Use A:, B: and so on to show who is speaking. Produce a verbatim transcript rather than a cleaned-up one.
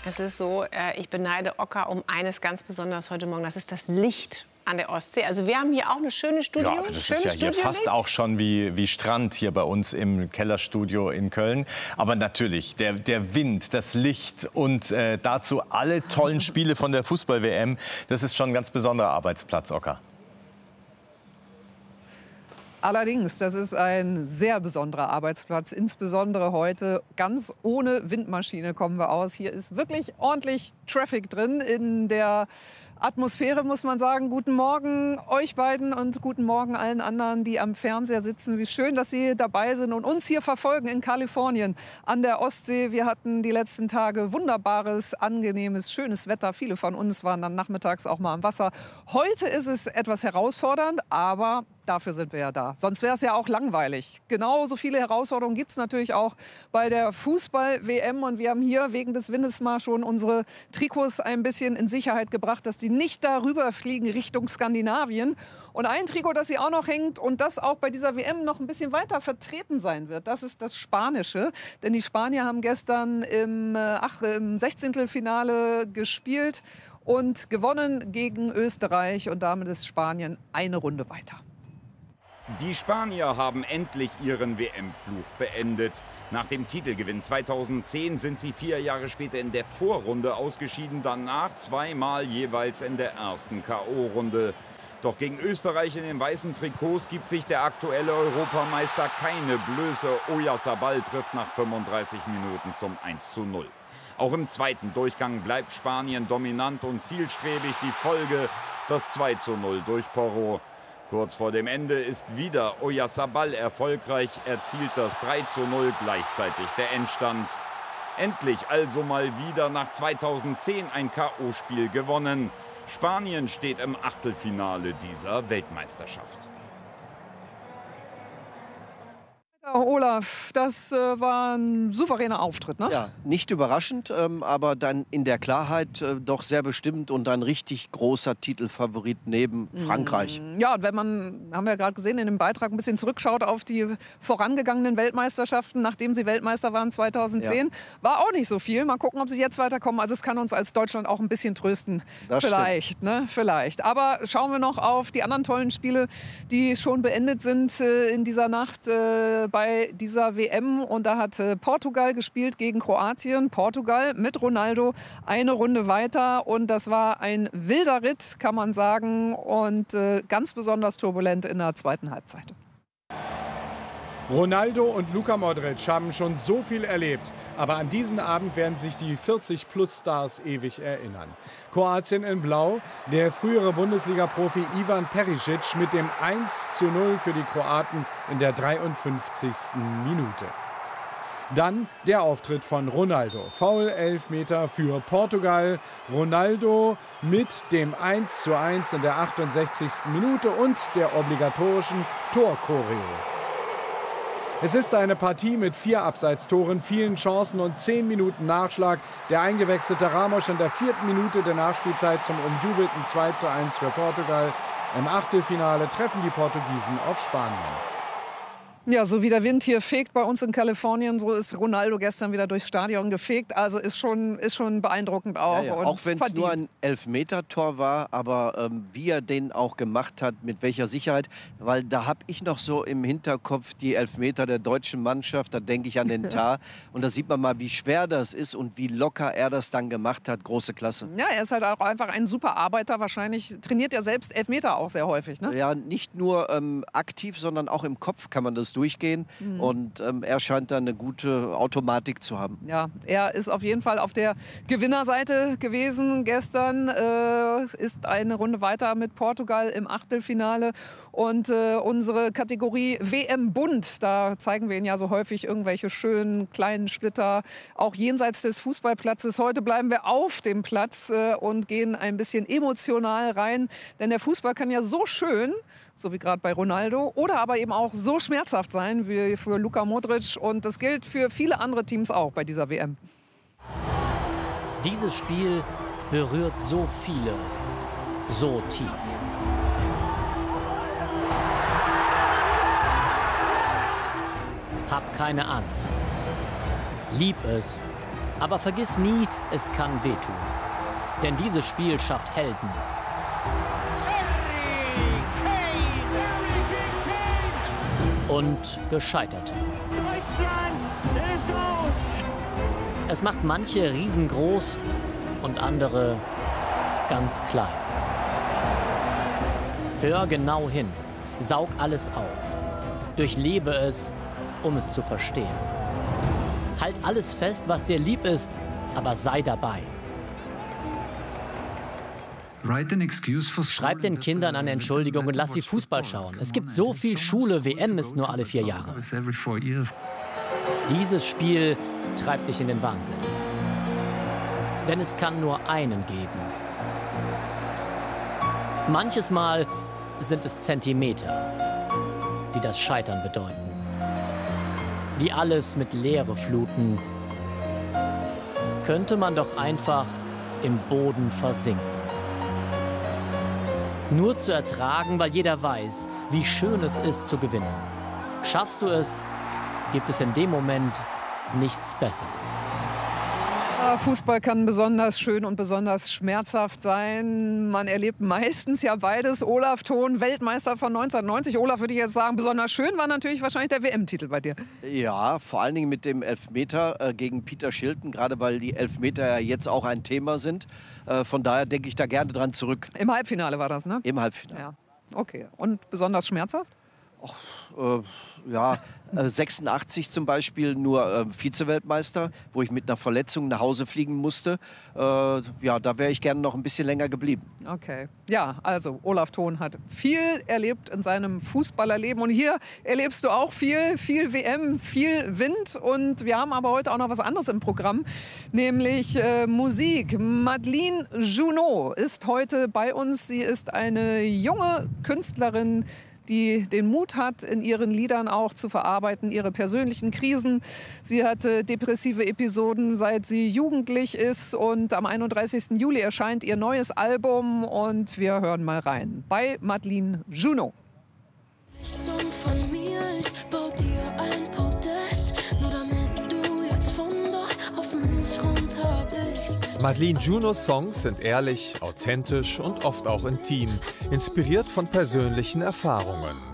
A: Es ist so, äh, ich beneide Ocker um eines ganz besonders heute Morgen. Das ist das Licht an der Ostsee. Also wir haben hier auch eine schöne Studio.
B: Ja, das
A: Schönes
B: ist ja hier fast auch schon wie, wie Strand hier bei uns im Kellerstudio in Köln. Aber natürlich, der, der Wind, das Licht und äh, dazu alle tollen Spiele von der Fußball-W M, das ist schon ein ganz besonderer Arbeitsplatz, Ocker.
C: Allerdings, das ist ein sehr besonderer Arbeitsplatz, insbesondere heute. Ganz ohne Windmaschine kommen wir aus. Hier ist wirklich ordentlich Traffic drin in der Atmosphäre, muss man sagen. Guten Morgen euch beiden und guten Morgen allen anderen, die am Fernseher sitzen. Wie schön, dass Sie dabei sind und uns hier verfolgen in Kalifornien an der Ostsee. Wir hatten die letzten Tage wunderbares, angenehmes, schönes Wetter. Viele von uns waren dann nachmittags auch mal am Wasser. Heute ist es etwas herausfordernd, aber dafür sind wir ja da. Sonst wäre es ja auch langweilig. Genauso viele Herausforderungen gibt es natürlich auch bei der Fußball-W M. Und wir haben hier wegen des Windes mal schon unsere Trikots ein bisschen in Sicherheit gebracht, dass die nicht darüber fliegen Richtung Skandinavien. Und ein Trikot, das sie auch noch hängt und das auch bei dieser W M noch ein bisschen weiter vertreten sein wird, das ist das Spanische. Denn die Spanier haben gestern im, ach, im Sechzehntelfinale gespielt und gewonnen gegen Österreich. Und damit ist Spanien eine Runde weiter.
D: Die Spanier haben endlich ihren W M-Fluch beendet. Nach dem Titelgewinn zweitausendzehn sind sie vier Jahre später in der Vorrunde ausgeschieden, danach zweimal jeweils in der ersten K O-Runde. Doch gegen Österreich in den weißen Trikots gibt sich der aktuelle Europameister keine Blöße. Oyarzabal trifft nach fünfunddreißig Minuten zum eins zu null. Auch im zweiten Durchgang bleibt Spanien dominant und zielstrebig. Die Folge das zwei zu null durch Porro. Kurz vor dem Ende ist wieder Oyarzabal erfolgreich, erzielt das drei zu null, gleichzeitig der Endstand. Endlich also mal wieder nach zweitausendzehn ein K O-Spiel gewonnen. Spanien steht im Achtelfinale dieser Weltmeisterschaft.
C: Olaf, das äh, war ein souveräner Auftritt, ne?
E: Ja, nicht überraschend, ähm, aber dann in der Klarheit äh, doch sehr bestimmt und ein richtig großer Titelfavorit neben Frankreich.
C: Ja, und wenn man, haben wir ja gerade gesehen, in dem Beitrag ein bisschen zurückschaut auf die vorangegangenen Weltmeisterschaften, nachdem sie Weltmeister waren zweitausendzehn, ja, war auch nicht so viel. Mal gucken, ob sie jetzt weiterkommen. Also es kann uns als Deutschland auch ein bisschen trösten.
E: Das
C: Vielleicht, ne? Vielleicht. Aber schauen wir noch auf die anderen tollen Spiele, die schon beendet sind äh, in dieser Nacht äh, bei dieser W M. Und da hat äh, Portugal gespielt gegen Kroatien. Portugal mit Ronaldo eine Runde weiter. Und das war ein wilder Ritt, kann man sagen. Und äh, ganz besonders turbulent in der zweiten Halbzeit.
F: Ronaldo und Luka Modric haben schon so viel erlebt. Aber an diesen Abend werden sich die vierzig-plus-Stars ewig erinnern. Kroatien in Blau, der frühere Bundesliga-Profi Ivan Perisic mit dem eins zu null für die Kroaten in der dreiundfünfzigsten Minute. Dann der Auftritt von Ronaldo. Foul-Elfmeter für Portugal. Ronaldo mit dem eins zu eins in der achtundsechzigsten Minute und der obligatorischen Torchoreo. Es ist eine Partie mit vier Abseitstoren, vielen Chancen und zehn Minuten Nachschlag. Der eingewechselte Ramos in der vierten Minute der Nachspielzeit zum umjubelten zwei zu eins für Portugal. Im Achtelfinale treffen die Portugiesen auf Spanien.
C: Ja, so wie der Wind hier fegt bei uns in Kalifornien, so ist Ronaldo gestern wieder durchs Stadion gefegt. Also ist schon, ist schon beeindruckend auch.
E: Ja, ja.
C: Und
E: auch wenn es nur
C: verdient.
E: ein Elfmeter-Tor war, aber ähm, wie er den auch gemacht hat, mit welcher Sicherheit. Weil da habe ich noch so im Hinterkopf die Elfmeter der deutschen Mannschaft, da denke ich an den Tar. Und da sieht man mal, wie schwer das ist und wie locker er das dann gemacht hat. Große Klasse.
C: Ja, er ist halt auch einfach ein super Arbeiter. Wahrscheinlich trainiert er selbst Elfmeter auch sehr häufig, ne?
E: Ja, nicht nur ähm, aktiv, sondern auch im Kopf kann man das durchgehen. Mhm. Und ähm, er scheint da eine gute Automatik zu haben.
C: Ja, er ist auf jeden Fall auf der Gewinnerseite gewesen gestern. Äh, ist eine Runde weiter mit Portugal im Achtelfinale. Und äh, unsere Kategorie W M-Bund, da zeigen wir Ihnen ja so häufig irgendwelche schönen kleinen Splitter, auch jenseits des Fußballplatzes. Heute bleiben wir auf dem Platz äh, und gehen ein bisschen emotional rein. Denn der Fußball kann ja so schön, so wie gerade bei Ronaldo, oder aber eben auch so schmerzhaft sein wie für Luka Modric. Und das gilt für viele andere Teams auch bei dieser W M.
G: Dieses Spiel berührt so viele, so tief. Hab keine Angst. Lieb es, Aber vergiss nie, es kann wehtun. Denn dieses Spiel schafft Helden. Und Gescheiterte.
H: Deutschland ist aus!
G: Es macht manche riesengroß und andere ganz klein. Hör genau hin, saug alles auf, durchlebe es, um es zu verstehen. Halt alles fest, was dir lieb ist, aber sei dabei. Schreib den Kindern eine Entschuldigung und lass sie Fußball schauen. Es gibt so viel Schule, W M ist nur alle vier Jahre. Dieses Spiel treibt dich in den Wahnsinn. Denn es kann nur einen geben. Manches Mal sind es Zentimeter, die das Scheitern bedeuten. Die alles mit Leere fluten. Könnte man doch einfach im Boden versinken. Nur zu ertragen, weil jeder weiß, wie schön es ist zu gewinnen. Schaffst du es, gibt es in dem Moment nichts Besseres.
C: Fußball kann besonders schön und besonders schmerzhaft sein. Man erlebt meistens ja beides. Olaf Thon, Weltmeister von neunzehnhundertneunzig. Olaf, würde ich jetzt sagen, besonders schön war natürlich wahrscheinlich der W M-Titel bei dir.
E: Ja, vor allen Dingen mit dem Elfmeter äh, gegen Peter Shilton, gerade weil die Elfmeter ja jetzt auch ein Thema sind. Äh, von daher denke ich da gerne dran zurück.
C: Im Halbfinale war das, ne?
E: Im Halbfinale.
C: Ja, okay. Und besonders schmerzhaft?
E: Och, äh, ja, äh, sechsundachtzig zum Beispiel nur äh, Vize-Weltmeister, wo ich mit einer Verletzung nach Hause fliegen musste. Äh, ja, da wäre ich gerne noch ein bisschen länger geblieben.
C: Okay. Ja, also Olaf Thon hat viel erlebt in seinem Fußballerleben. Und hier erlebst du auch viel, viel W M, viel Wind. Und wir haben aber heute auch noch was anderes im Programm, nämlich äh, Musik. Madeleine Junot ist heute bei uns. Sie ist eine junge Künstlerin, die den Mut hat, in ihren Liedern auch zu verarbeiten, ihre persönlichen Krisen. Sie hatte depressive Episoden, seit sie jugendlich ist. Und am einunddreißigsten Juli erscheint ihr neues Album. Und wir hören mal rein bei Madeleine Junot.
I: Madeleine Junots Songs sind ehrlich, authentisch und oft auch intim, inspiriert von persönlichen Erfahrungen.